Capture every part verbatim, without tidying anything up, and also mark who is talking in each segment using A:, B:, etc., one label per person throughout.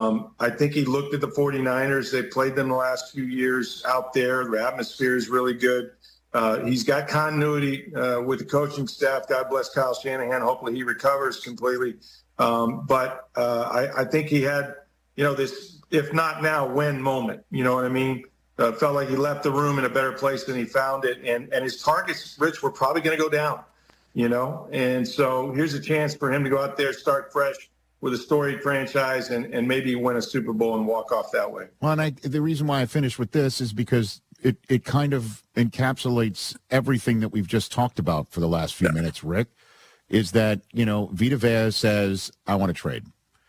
A: Um, I think he looked at the 49ers. They played them the last few years out there. The atmosphere is really good. Uh, he's got continuity uh, with the coaching staff. God bless Kyle Shanahan. Hopefully he recovers completely. Um, but uh, I, I think he had, you know, this if not now, when moment. You know what I mean? Uh, felt like he left the room in a better place than he found it. And, and his targets, Rich, were probably going to go down, you know. And so here's a chance for him to go out there, start fresh with a storied franchise, and, and maybe win a Super Bowl and walk off that way.
B: Well, and I, the reason why I finished with this is because it, it kind of encapsulates everything that we've just talked about for the last few yeah. minutes, Rick, is that, you know, Vita Vea says, I want to trade.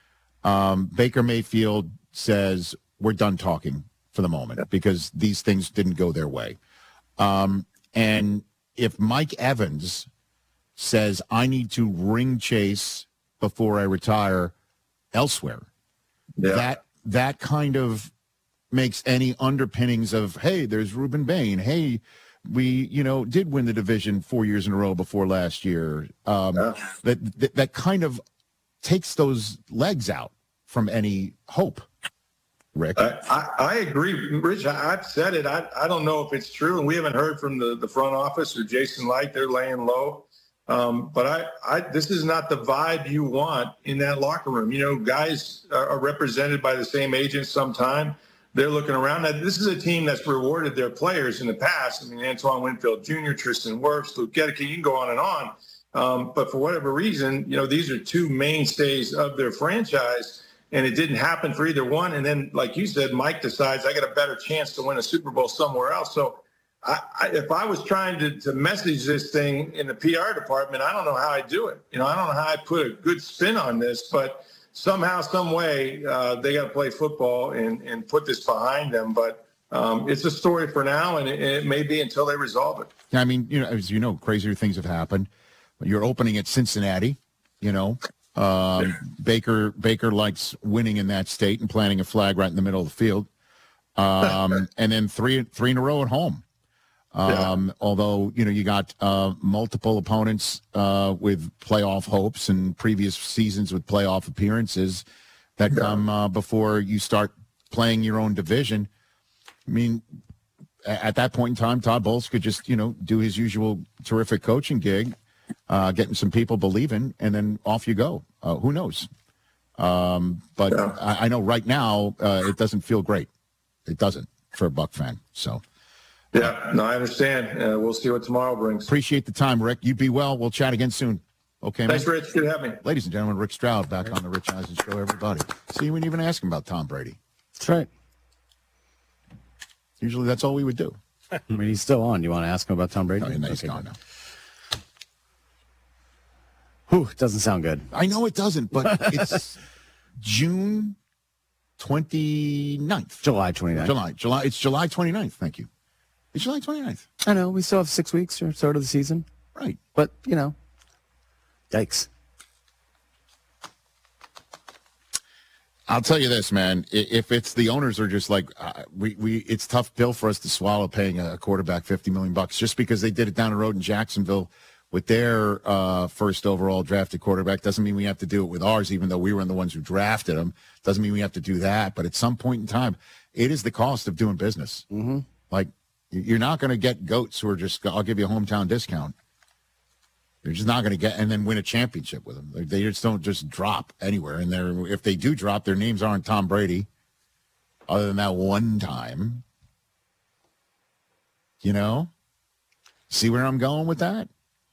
B: Um, Baker Mayfield says, we're done talking for the moment yeah. because these things didn't go their way. Um, and if Mike Evans says, I need to ring chase before I retire elsewhere, yeah. that that kind of makes any underpinnings of, hey, there's Reuben Bain. Hey, we, you know, did win the division four years in a row before last year. Um, yeah. that, that that kind of takes those legs out from any hope, Rick.
A: I, I, I agree. Rich, I, I've said it. I, I don't know if it's true, and we haven't heard from the, the front office or Jason Light. They're laying low. Um, but I, I, this is not the vibe you want in that locker room. You know, guys are, are represented by the same agents sometime. They're looking around. Now, this is a team that's rewarded their players in the past. I mean, Antoine Winfield Junior, Tristan Wirfs, Luke Gedeke, you can go on and on. Um, but for whatever reason, you know, these are two mainstays of their franchise, and it didn't happen for either one. And then, like you said, Mike decides I got a better chance to win a Super Bowl somewhere else. So I, I, if I was trying to, to message this thing in the P R department, I don't know how I do it. You know, I don't know how I put a good spin on this, but somehow, some way, uh, they got to play football and, and put this behind them. But um, it's a story for now, and it, it may be until they resolve it.
B: I mean, you know, as you know, crazier things have happened. You're opening at Cincinnati, you know. Um, yeah. Baker Baker likes winning in that state and planting a flag right in the middle of the field. Um, and then three three in a row at home. Um, yeah. Although, you know, you got uh, multiple opponents uh, with playoff hopes and previous seasons with playoff appearances that yeah. come uh, before you start playing your own division. I mean, at that point in time, Todd Bowles could just, you know, do his usual terrific coaching gig, uh, getting some people believing, and then off you go. Uh, who knows? Um, but yeah. I, I know right now uh, it doesn't feel great. It doesn't for a Buck fan. So.
A: Yeah, no, I understand. Uh, we'll see what tomorrow brings.
B: Appreciate the time, Rick. You be well. We'll chat again soon. Okay,
A: Thanks,
B: man?
A: Rich. Good to have me.
B: Ladies and gentlemen, Rick Stroud back on the Rich Eisen Show, everybody. See, we didn't even ask him about Tom Brady.
C: That's right.
B: Usually that's all we would do.
C: I mean, he's still on. You want to ask him about Tom Brady?
B: Oh, no, he's gone now.
C: Whew, doesn't sound good.
B: I know it doesn't, but it's June twenty-ninth.
C: July twenty-ninth.
B: July. July. It's July twenty-ninth. Thank you. It's July twenty-ninth.
C: I know. We still have six weeks or so to the season.
B: Right.
C: But, you know, yikes.
B: I'll tell you this, man. If it's the owners are just like, uh, we, we, it's tough pill for us to swallow paying a quarterback fifty million bucks just because they did it down the road in Jacksonville with their uh, first overall drafted quarterback. Doesn't mean we have to do it with ours, even though we were the ones who drafted him. Doesn't mean we have to do that. But at some point in time, it is the cost of doing business.
C: Mm-hmm.
B: Like, you're not going to get goats who are just, I'll give you a hometown discount. You're just not going to get, and then win a championship with them. They just don't just drop anywhere. And they're, if they do drop, their names aren't Tom Brady, other than that one time. You know? See where I'm going with that?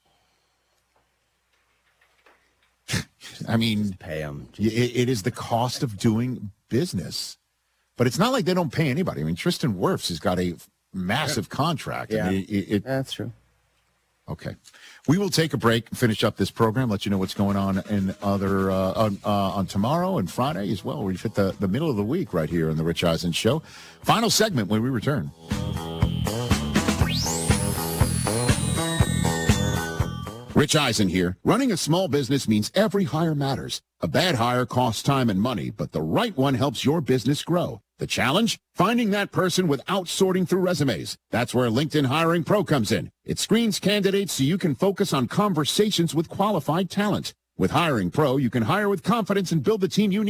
B: I mean,
C: pay them.
B: It, it is the cost of doing business. But it's not like they don't pay anybody. I mean, Tristan Wirfs has got a massive yeah. contract.
C: Yeah,
B: I mean, it, it,
C: that's true.
B: Okay. We will take a break and finish up this program, let you know what's going on in other uh, on, uh, on tomorrow and Friday as well. We've hit the, the middle of the week right here on the Rich Eisen Show. Final segment when we return. Rich Eisen here. Running a small business means every hire matters. A bad hire costs time and money, but the right one helps your business grow. The challenge? Finding that person without sorting through resumes. That's where LinkedIn Hiring Pro comes in. It screens candidates so you can focus on conversations with qualified talent. With Hiring Pro, you can hire with confidence and build the team you need.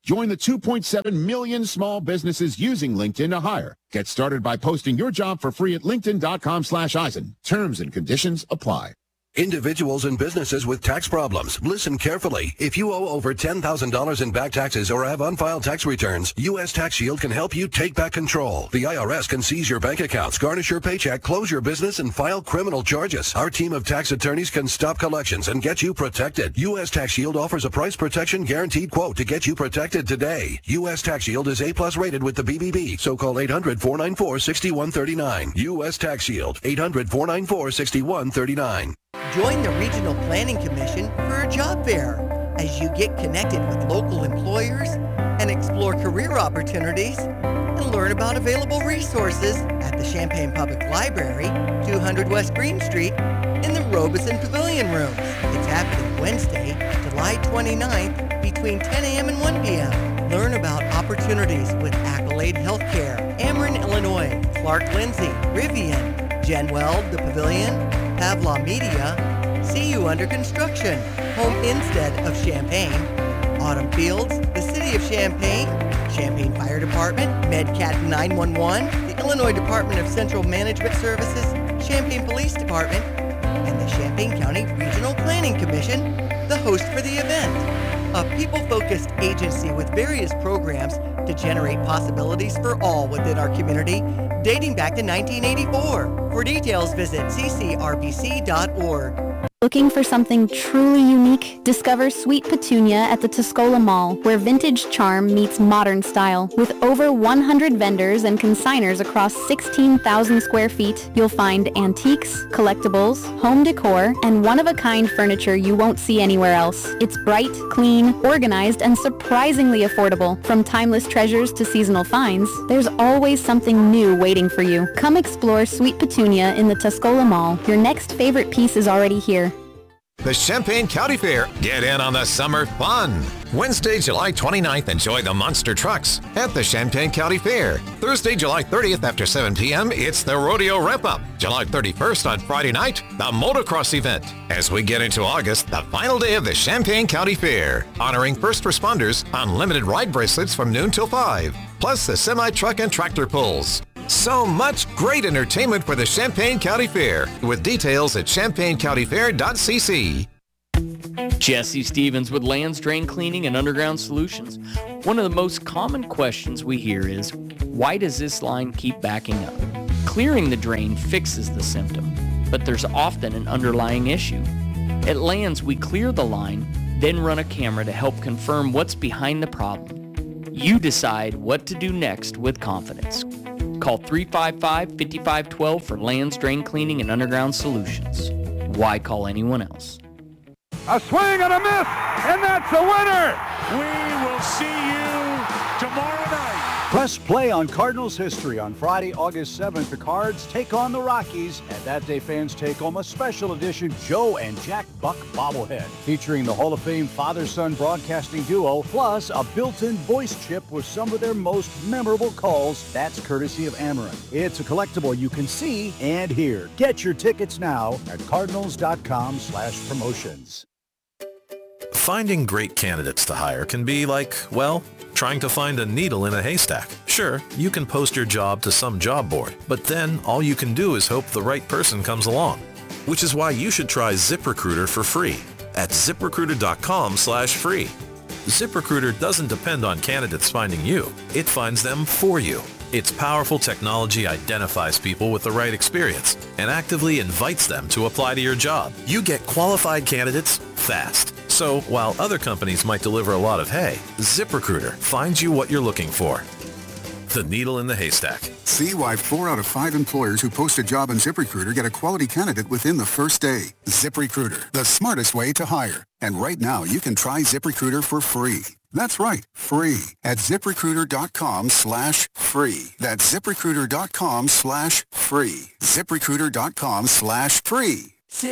B: Join the two point seven million small businesses using LinkedIn to hire. Get started by posting your job for free at linkedin.com slash Eisen. Terms and conditions apply.
D: Individuals and businesses with tax problems, listen carefully. If you owe over ten thousand dollars in back taxes or have unfiled tax returns, U S Tax Shield can help you take back control. The I R S can seize your bank accounts, garnish your paycheck, close your business, and file criminal charges. Our team of tax attorneys can stop collections and get you protected. U S Tax Shield offers a price protection guaranteed quote to get you protected today. U S Tax Shield is A-plus rated with the B B B, so call eight hundred, four nine four, six one three nine. U S Tax Shield, eight hundred, four nine four, six one three nine.
E: Join the Regional Planning Commission for a job fair as you get connected with local employers and explore career opportunities and learn about available resources at the Champaign Public Library, two hundred West Green Street, in the Robeson Pavilion Rooms. It's happening Wednesday, July twenty-ninth, between ten a.m. and one p.m. Learn about opportunities with Accolade Healthcare, Ameren, Illinois, Clark Lindsay, Rivian, Genweld, The Pavilion, Pavlaw Media, C U Under Construction, Home Instead of Champaign, Autumn Fields, the City of Champaign, Champaign Fire Department, MedCat nine one one, the Illinois Department of Central Management Services, Champaign Police Department, and the Champaign County Regional Planning Commission, the host for the event. A people-focused agency with various programs to generate possibilities for all within our community, dating back to nineteen eighty-four. For details, visit c c r b c dot org.
F: Looking for something truly unique? Discover Sweet Petunia at the Tuscola Mall, where vintage charm meets modern style. With over one hundred vendors and consigners across sixteen thousand square feet, you'll find antiques, collectibles, home decor, and one-of-a-kind furniture you won't see anywhere else. It's bright, clean, organized, and surprisingly affordable. From timeless treasures to seasonal finds, there's always something new waiting for you. Come explore Sweet Petunia in the Tuscola Mall. Your next favorite piece is already here.
G: The Champaign County Fair. Get in on the summer fun. Wednesday, July twenty-ninth, enjoy the monster trucks at the Champaign County Fair. Thursday, July thirtieth after seven p.m., it's the Rodeo Ramp-Up. July thirty-first on Friday night, the motocross event. As we get into August, the final day of the Champaign County Fair, honoring first responders, unlimited ride bracelets from noon till five, plus the semi-truck and tractor pulls. So much great entertainment for the Champaign County Fair, with details at champaign county fair dot c c.
H: Jesse Stevens with Lands Drain Cleaning and Underground Solutions. One of the most common questions we hear is, why does this line keep backing up? Clearing the drain fixes the symptom, but there's often an underlying issue. At Lands, we clear the line, then run a camera to help confirm what's behind the problem. You decide what to do next with confidence. Call three five five, five five one two for Lands Drain Cleaning and Underground Solutions. Why call anyone else?
I: A swing and a miss, and that's a winner! We will see you tomorrow night.
J: Press play on Cardinals history on Friday, August seventh. The Cards take on the Rockies, and that day fans take home a special edition Joe and Jack Buck bobblehead featuring the Hall of Fame father-son broadcasting duo, plus a built-in voice chip with some of their most memorable calls. That's courtesy of Ameren. It's a collectible you can see and hear. Get your tickets now at cardinals dot com slash promotions.
K: Finding great candidates to hire can be like, well, trying to find a needle in a haystack. Sure, you can post your job to some job board, but then all you can do is hope the right person comes along. Which is why you should try ZipRecruiter for free at zip recruiter dot com slash free. ZipRecruiter doesn't depend on candidates finding you. It finds them for you. Its powerful technology identifies people with the right experience and actively invites them to apply to your job. You get qualified candidates fast. So while other companies might deliver a lot of hay, ZipRecruiter finds you what you're looking for. The needle in the haystack.
L: See why four out of five employers who post a job on ZipRecruiter get a quality candidate within the first day. ZipRecruiter, the smartest way to hire. And right now, you can try ZipRecruiter for free. That's right, free at zip recruiter dot com slash free. That's zip recruiter dot com slash free. zip recruiter dot com slash free.